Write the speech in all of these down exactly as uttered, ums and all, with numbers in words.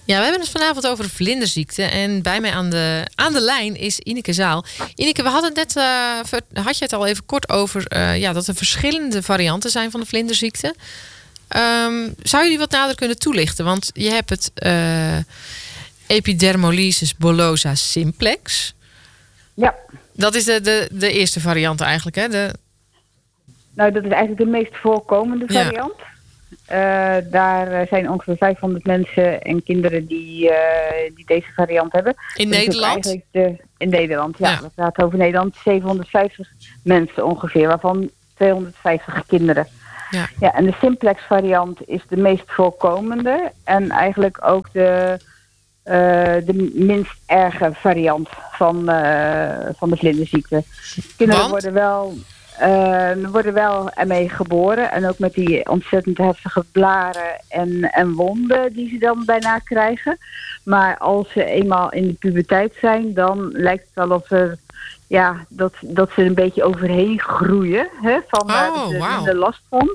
Ja, we hebben het vanavond over de vlinderziekte. En bij mij aan de, aan de lijn is Ineke Zaal. Ineke, we hadden het net, uh, had je het al even kort over uh, ja, dat er verschillende varianten zijn van de vlinderziekte. Um, zou je die wat nader kunnen toelichten? Want je hebt het uh, epidermolysis bullosa simplex. Ja. Dat is de, de, de eerste variant eigenlijk, hè? De... Nou, dat is eigenlijk de meest voorkomende variant. Ja. Uh, daar zijn ongeveer vijfhonderd mensen en kinderen die, uh, die deze variant hebben. In dat Nederland? De, in Nederland, ja. ja. We praten over Nederland. zevenhonderdvijftig mensen ongeveer, waarvan tweehonderdvijftig kinderen. Ja. Ja, en de simplex variant is de meest voorkomende. En eigenlijk ook de, uh, de minst erge variant van, uh, van de vlinderziekte. Kinderen Want? worden wel... Uh, worden wel ermee geboren. En ook met die ontzettend heftige blaren en, en wonden die ze dan bijna krijgen. Maar als ze eenmaal in de puberteit zijn, dan lijkt het wel of er, ja, dat, dat ze een beetje overheen groeien. Hè, van waar oh, ze wow. er last van.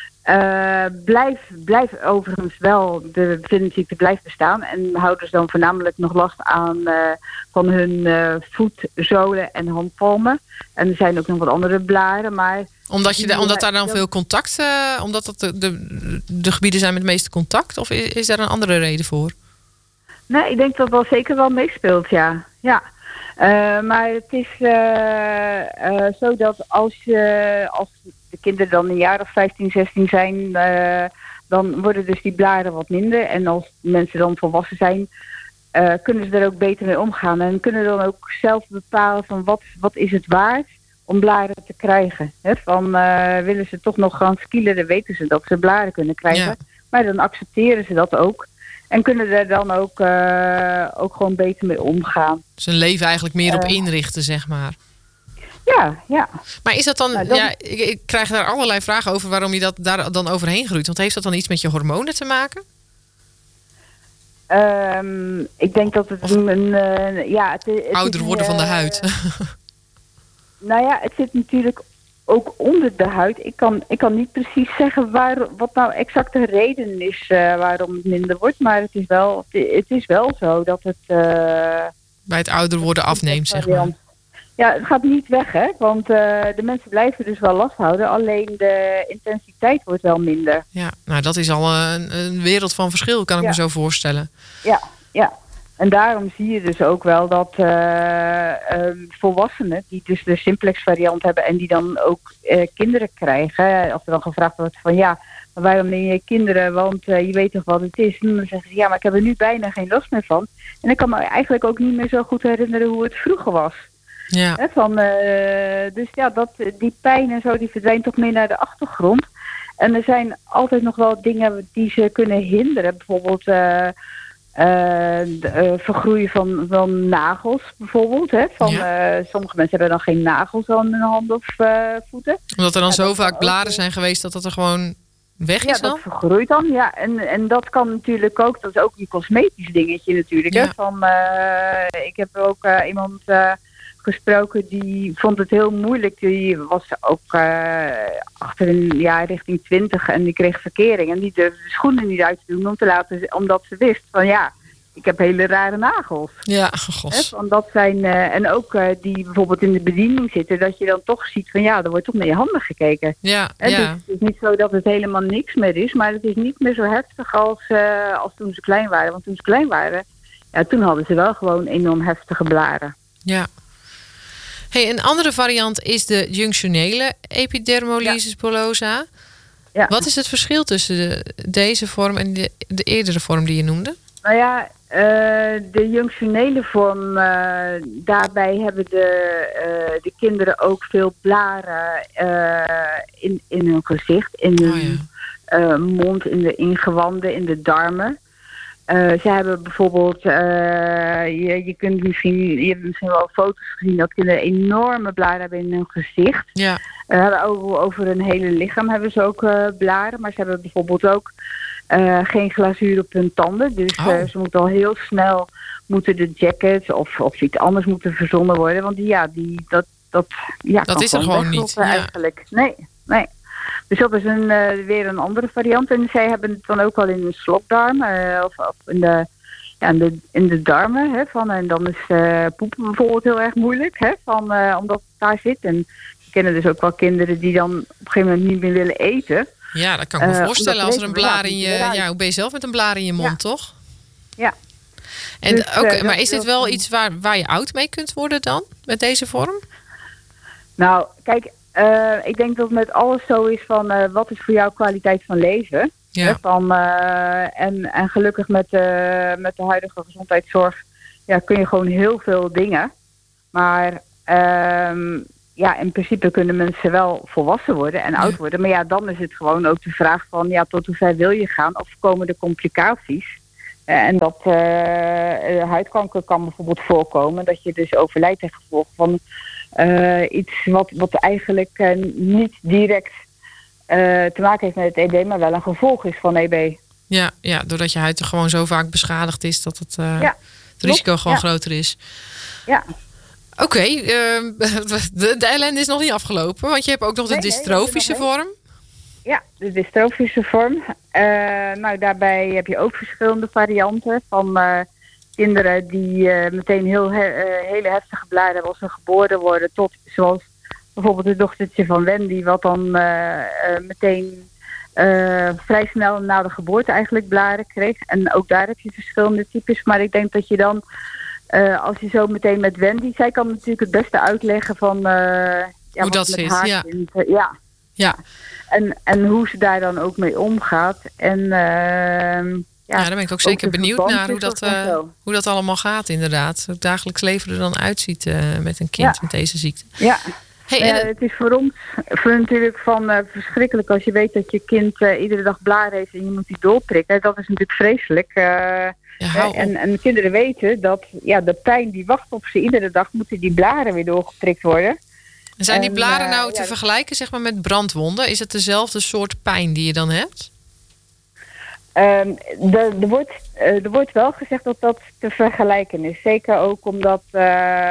Uh, blijf, blijf overigens wel, de vlinderziekte blijft bestaan. En houden ze dan voornamelijk nog last aan uh, van hun uh, voetzolen en handpalmen. En er zijn ook nog wat andere blaren, maar... Omdat, je de, omdat daar dan veel contact... Uh, omdat dat de, de, de gebieden zijn met het meeste contact? Of is, is daar een andere reden voor? Nee, ik denk dat dat zeker wel meespeelt, ja. Ja. Uh, maar het is uh, uh, zo dat als, uh, als de kinderen dan een jaar of vijftien, zestien zijn... Uh, dan worden dus die blaren wat minder. En als mensen dan volwassen zijn... Uh, kunnen ze er ook beter mee omgaan. En kunnen dan ook zelf bepalen van wat, wat is het waard om blaren te krijgen. He, van uh, willen ze toch nog gaan skielen, dan weten ze dat ze blaren kunnen krijgen. Ja. Maar dan accepteren ze dat ook. En kunnen er dan ook, uh, ook gewoon beter mee omgaan. Dus hun leven eigenlijk meer op uh, inrichten, zeg maar. Ja, ja. Maar is dat dan... Nou, dan... Ja, ik, ik krijg daar allerlei vragen over waarom je dat daar dan overheen groeit. Want heeft dat dan iets met je hormonen te maken? Um, ik denk dat het een... Uh, ja, het, het ouder worden uh, van de huid. Nou ja, het zit natuurlijk ook onder de huid. Ik kan, ik kan niet precies zeggen waar, wat nou exact de reden is uh, waarom het minder wordt. Maar het is wel, het is wel zo dat het... Uh, bij het ouder worden afneemt, zeg maar. Ja, het gaat niet weg, hè. Want uh, de mensen blijven dus wel last houden. Alleen de intensiteit wordt wel minder. Ja, nou dat is al een, een wereld van verschil, kan ik ja. me zo voorstellen. Ja, ja. En daarom zie je dus ook wel dat uh, um, volwassenen... die dus de simplex variant hebben... en die dan ook uh, kinderen krijgen... als er dan gevraagd wordt van... ja, maar waarom neem je kinderen? Want uh, je weet toch wat het is? En dan zeggen ze... ja, maar ik heb er nu bijna geen last meer van. En ik kan me eigenlijk ook niet meer zo goed herinneren... hoe het vroeger was. Ja. He, van, uh, dus ja, dat, die pijn en zo... die verdwijnt toch meer naar de achtergrond. En er zijn altijd nog wel dingen... die ze kunnen hinderen. Bijvoorbeeld... Uh, Uh, de, uh, vergroeien van, van nagels bijvoorbeeld. Hè? Van, ja. uh, sommige mensen hebben dan geen nagels aan hun handen of uh, voeten. Omdat er dan ja, zo vaak blaren zijn geweest dat dat er gewoon weg is ja, dan? dat vergroeit dan. Ja. En, en dat kan natuurlijk ook, dat is ook een cosmetisch dingetje natuurlijk. Ja. Hè? Van, uh, ik heb ook uh, iemand uh, gesproken die vond het heel moeilijk. Die was ook uh, achter een jaar richting twintig en die kreeg verkering. En die durfde de schoenen niet uit te doen om te laten, omdat ze wist van ja, ik heb hele rare nagels. Ja, gos. Hè, dat zijn, uh, en ook uh, die bijvoorbeeld in de bediening zitten, dat je dan toch ziet van ja, er wordt toch naar je handen gekeken. Ja, Hè, ja. Dus het is niet zo dat het helemaal niks meer is, maar het is niet meer zo heftig als, uh, als toen ze klein waren. Want toen ze klein waren, ja, toen hadden ze wel gewoon enorm heftige blaren. Ja. Hey, een andere variant is de junctionele epidermolysis bullosa. Ja. Wat is het verschil tussen de, deze vorm en de, de eerdere vorm die je noemde? Nou ja, uh, de junctionele vorm, uh, daarbij hebben de, uh, de kinderen ook veel blaren uh, in, in hun gezicht, in hun oh ja. uh, mond, in de ingewanden, in de darmen. Uh, ze hebben bijvoorbeeld, uh, je, je kunt misschien, je hebt misschien wel foto's gezien dat kinderen enorme blaren hebben in hun gezicht. Ja. Uh, over, over hun hele lichaam hebben ze ook uh, blaren, maar ze hebben bijvoorbeeld ook uh, geen glazuur op hun tanden. Dus oh. uh, ze moeten al heel snel, moeten de jackets of, of iets anders moeten verzonnen worden. Want die, ja, die, dat, dat, ja, dat is er gewoon niet. Ja. Eigenlijk. Nee, nee. Dus dat is een, uh, weer een andere variant. En zij hebben het dan ook al in de slokdarm uh, of, of in de ja, in, de, in de darmen. Hè, van, en dan is uh, poepen bijvoorbeeld heel erg moeilijk. Hè, van, uh, omdat het daar zit. En we kennen dus ook wel kinderen die dan op een gegeven moment niet meer willen eten. Ja, dat kan ik me uh, voorstellen. Als er een blaar in je... Ja, ja, hoe ben je zelf met een blaar in je mond, ja. toch? Ja. En dus, ook, uh, maar is dit wel iets waar, waar je oud mee kunt worden dan? Met deze vorm? Nou, kijk... Uh, ik denk dat met alles zo is van... Uh, wat is voor jou kwaliteit van leven? Ja. Hè, van, uh, en, en gelukkig met, uh, met de huidige gezondheidszorg... Ja, kun je gewoon heel veel dingen. Maar... Uh, ja, in principe kunnen mensen wel volwassen worden en oud worden. Maar ja, dan is het gewoon ook de vraag van... ja, tot hoe ver wil je gaan? Of komen er complicaties? Uh, en dat uh, huidkanker kan bijvoorbeeld voorkomen. Dat je dus overlijdt ten gevolge van uh, iets wat, wat eigenlijk uh, niet direct uh, te maken heeft met het E B... maar wel een gevolg is van E B. Ja, ja, doordat je huid er gewoon zo vaak beschadigd is... dat het, uh, ja, het risico klopt, gewoon ja. groter is. Ja. Oké, okay, uh, de, de ellende is nog niet afgelopen. Want je hebt ook nog de nee, dystrofische nee, vorm. Ja, de dystrofische vorm. Uh, nou, daarbij heb je ook verschillende varianten. Van uh, kinderen die uh, meteen heel he- uh, hele heftige blaren hebben als ze geboren worden. Tot zoals bijvoorbeeld het dochtertje van Wendy. Wat dan uh, uh, meteen uh, vrij snel na de geboorte eigenlijk blaren kreeg. En ook daar heb je verschillende types. Maar ik denk dat je dan... Uh, als je zo meteen met Wendy... Zij kan natuurlijk het beste uitleggen van... Uh, ja, hoe dat zit, ja. Kind, uh, ja. ja. En, en hoe ze daar dan ook mee omgaat. En, uh, ja, ja, daar ben ik ook zeker ook benieuwd naar hoe dat, uh, hoe dat allemaal gaat inderdaad. Hoe het dagelijks leven er dan uitziet uh, met een kind ja. met deze ziekte. Ja, hey, ja en, het is voor ons voor natuurlijk van uh, verschrikkelijk als je weet dat je kind uh, iedere dag blaar heeft en je moet die doorprikken. Dat is natuurlijk vreselijk. Uh, Ja, en, en de kinderen weten dat ja, de pijn die wacht op ze iedere dag... moeten die blaren weer doorgeprikt worden. En zijn die blaren en, nou uh, te ja, vergelijken zeg maar, met brandwonden? Is het dezelfde soort pijn die je dan hebt? Um, de, er, wordt, uh, er wordt wel gezegd dat dat te vergelijken is. Zeker ook omdat uh,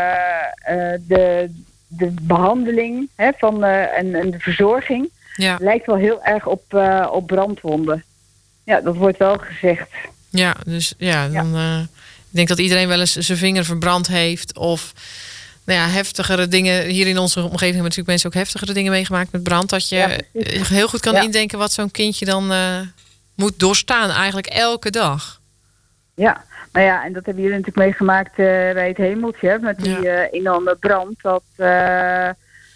uh, de, de behandeling hè, van, uh, en, en de verzorging... Ja. lijkt wel heel erg op, uh, op brandwonden. Ja, dat wordt wel gezegd. Ja, dus ja, dan, ja. Uh, ik denk dat iedereen wel eens zijn vinger verbrand heeft. Of nou ja, heftigere dingen. Hier in onze omgeving hebben natuurlijk mensen ook heftigere dingen meegemaakt met brand. Dat je ja, heel goed kan ja. indenken wat zo'n kindje dan uh, moet doorstaan. Eigenlijk elke dag. Ja, nou ja, en dat hebben jullie natuurlijk meegemaakt uh, bij het Hemeltje. Met die ja. uh, enorme brand. Dat uh,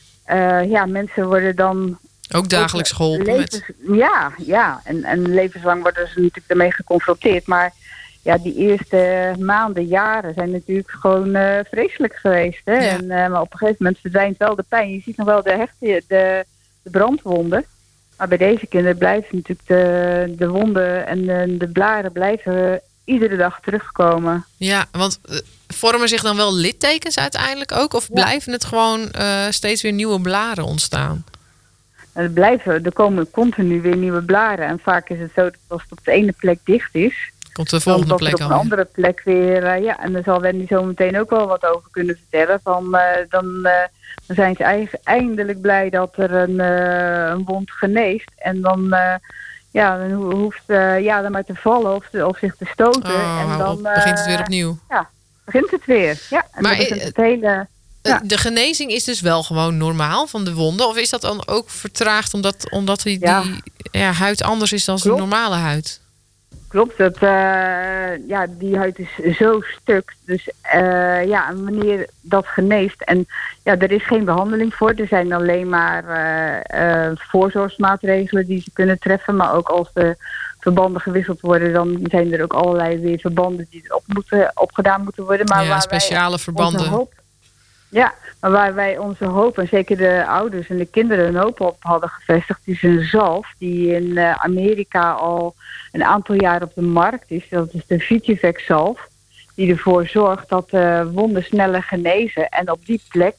uh, ja, mensen worden dan... Ook dagelijks geholpen. Levens, met... Ja, ja. En, en levenslang worden ze natuurlijk ermee geconfronteerd. Maar ja, die eerste maanden, jaren zijn natuurlijk gewoon uh, vreselijk geweest. Hè? Ja. En, uh, maar op een gegeven moment verdwijnt wel de pijn. Je ziet nog wel de, hechte, de, de brandwonden. Maar bij deze kinderen blijven natuurlijk de, de wonden en de, de blaren blijven iedere dag terugkomen. Ja, want uh, vormen zich dan wel littekens uiteindelijk ook? Of ja. blijven het gewoon uh, steeds weer nieuwe blaren ontstaan? Er, blijven, er komen continu weer nieuwe blaren. En vaak is het zo dat als het op de ene plek dicht is... Komt de volgende plek al. Op een andere plek weer... Uh, ja, en daar zal Wendy zo meteen ook wel wat over kunnen vertellen. Van, uh, dan, uh, dan zijn ze eindelijk blij dat er een, uh, een wond geneest. En dan, uh, ja, dan hoeft uh, ja, dan maar te vallen of, of zich te stoten. Oh, en dan uh, begint het weer opnieuw. Ja, begint het weer. Ja, en maar dan begint het hele... Ja. De genezing is dus wel gewoon normaal van de wonden? Of is dat dan ook vertraagd omdat, omdat die, ja. die ja, huid anders is dan de normale huid? Klopt, dat, uh, ja, die huid is zo stuk. Dus uh, ja, en wanneer dat geneest... En ja, er is geen behandeling voor. Er zijn alleen maar uh, uh, voorzorgsmaatregelen die ze kunnen treffen. Maar ook als de verbanden gewisseld worden... dan zijn er ook allerlei weer verbanden die erop moeten, opgedaan moeten worden. Maar ja, waar speciale wij verbanden. Hoop, ja, maar waar wij onze hoop, en zeker de ouders en de kinderen een hoop op hadden gevestigd... is een zalf die in uh, Amerika al een aantal jaar op de markt is. Dat is de Vitivex zalf. Die ervoor zorgt dat uh, wonden sneller genezen. En op die plek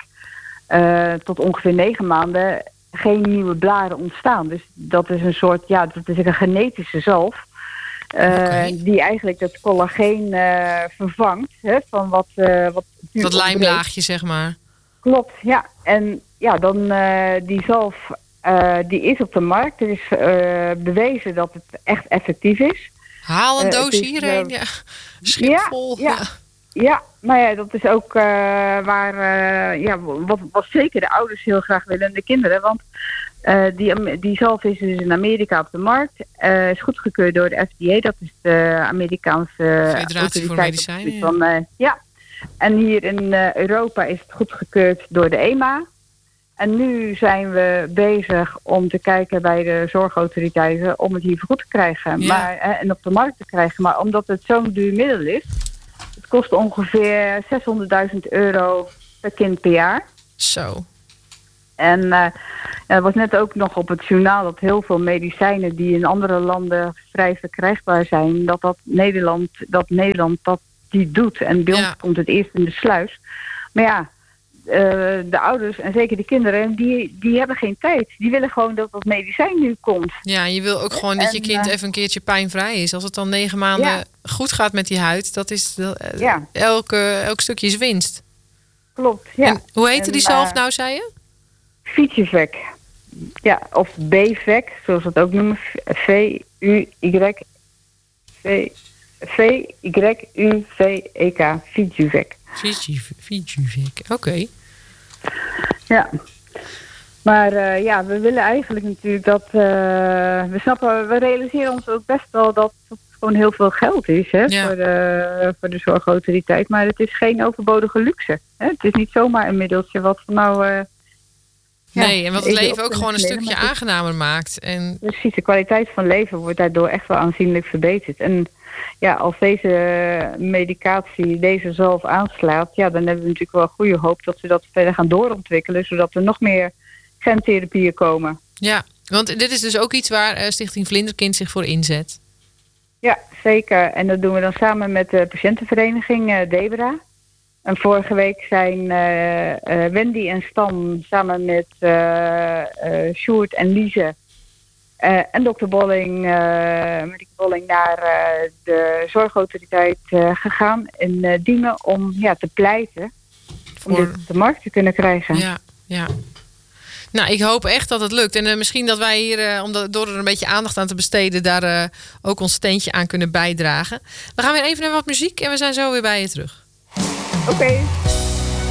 uh, tot ongeveer negen maanden geen nieuwe blaren ontstaan. Dus dat is een soort, ja, dat is een genetische zalf. Uh, okay. Die eigenlijk dat collageen uh, vervangt. Hè, van wat, uh, wat dat lijmlaagje, zeg maar. Klopt, ja. En ja, dan uh, die zalf, uh, die is op de markt. Er is uh, bewezen dat het echt effectief is. Haal een Uh, doos is, hierheen, uh, ja. Schipvol. Ja, ja. Ja, maar ja, dat is ook uh, waar, uh, ja, wat, wat zeker de ouders heel graag willen en de kinderen. Want uh, die, die zalf is dus in Amerika op de markt. Uh, is goedgekeurd door de F D A, dat is de Amerikaanse Federatie voor Medicijnen. Van, uh, ja. En hier in uh, Europa is het goedgekeurd door de E M A. En nu zijn we bezig om te kijken bij de zorgautoriteiten om het hier vergoed te krijgen. Ja. Maar, uh, en op de markt te krijgen. Maar omdat het zo'n duur middel is, het kost ongeveer zeshonderdduizend euro per kind per jaar. Zo. En uh, ja, er was net ook nog op het journaal dat heel veel medicijnen die in andere landen vrij verkrijgbaar zijn, dat dat Nederland dat Nederland dat die doet. En bij ons Ja. komt het eerst in de sluis. Maar ja, uh, de ouders en zeker de kinderen, die, die hebben geen tijd. Die willen gewoon dat dat medicijn nu komt. Ja, je wil ook gewoon dat je En, kind uh, even een keertje pijnvrij is. Als het dan negen maanden Ja. goed gaat met die huid, dat is uh, Ja. elke, elk stukje is winst. Klopt, ja. En hoe heette En, die zalf uh, nou, zei je? Vigivec. Ja, of B-Vec, zoals we het ook noemen. V-U-Y. V- V-Y-U-V-E-K. Vigivec. Vigivec, oké. Okay. Ja. Maar uh, ja, we willen eigenlijk natuurlijk dat... Uh, we snappen, we realiseren ons ook best wel dat het gewoon heel veel geld is, hè, Ja. voor, de, voor de zorgautoriteit. Maar het is geen overbodige luxe. Hè? Het is niet zomaar een middeltje wat van nou... Uh, Nee, ja, en wat het even leven ook op gewoon een kunnen stukje smeren, maar aangenamer maakt. En precies, de kwaliteit van leven wordt daardoor echt wel aanzienlijk verbeterd. En ja, als deze medicatie, deze zalf aanslaat, ja, dan hebben we natuurlijk wel goede hoop dat we dat verder gaan doorontwikkelen, zodat er nog meer gentherapieën komen. ja, want dit is dus ook iets waar uh, Stichting Vlinderkind zich voor inzet. Ja, zeker. En dat doen we dan samen met de patiëntenvereniging uh, Debra. En vorige week zijn uh, uh, Wendy en Stan samen met uh, uh, Sjoerd en Lize uh, en dokter Bolling, uh, Marieke Bolling naar uh, de zorgautoriteit uh, gegaan in uh, Diemen om ja, te pleiten om Voor... dit op de markt te kunnen krijgen. Ja, ja. Nou, ik hoop echt dat het lukt. En uh, misschien dat wij hier, uh, om door er een beetje aandacht aan te besteden, daar uh, ook ons steentje aan kunnen bijdragen. We gaan weer even naar wat muziek en we zijn zo weer bij je terug. Oké. Okay.